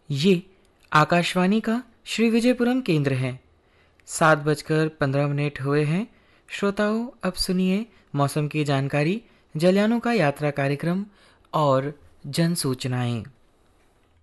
ये आकाशवाणी का श्री विजयपुरम केंद्र है। 7:15 हुए हैं। श्रोताओं, अब सुनिए मौसम की जानकारी, जलयानों का यात्रा कार्यक्रम और जन सूचनाएं।